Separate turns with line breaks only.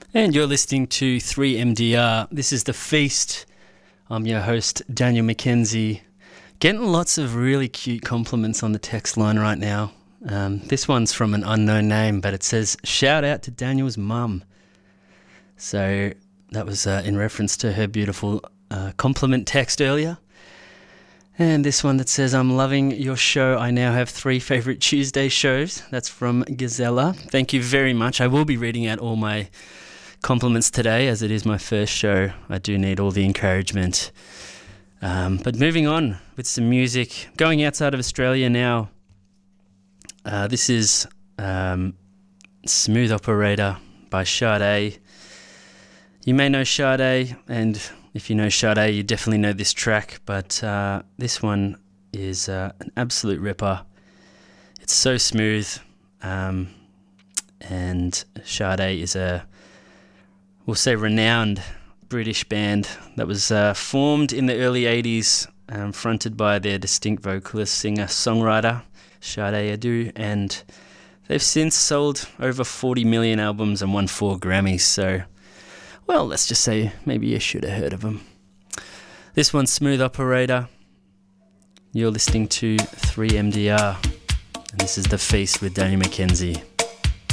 And you're listening to 3MDR. This is The Feast. I'm your host, Daniel McKenzie. Getting lots of really cute compliments on the text line right now. This one's from an unknown name, but it says, shout out to Daniel's mum. So that was in reference to her beautiful compliment text earlier. And this one that says, I'm loving your show. I now have 3 favorite Tuesday shows. That's from Gazella. Thank you very much. I will be reading out all my compliments today, as it is my first show. I do need all the encouragement. But moving on with some music. Going outside of Australia now. This is Smooth Operator by Sade. You may know Sade, and if you know Sade, you definitely know this track, but this one is an absolute ripper. It's so smooth, and Sade is we'll say renowned British band that was formed in the early 80s, fronted by their distinct vocalist, singer, songwriter, Sade Adu, and they've since sold over 40 million albums and won 4 Grammys, so, well, let's just say maybe you should have heard of them. This one's Smooth Operator. You're listening to 3MDR, and this is The Feast with Daniel McKenzie.